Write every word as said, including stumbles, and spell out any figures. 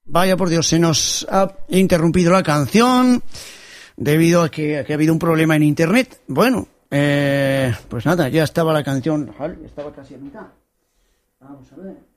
Vaya por Dios, se nos ha interrumpido la canción debido a que, a que ha habido un problema en internet. Bueno, eh, pues nada, ya estaba la canción, estaba casi a mitad. Vamos a ver.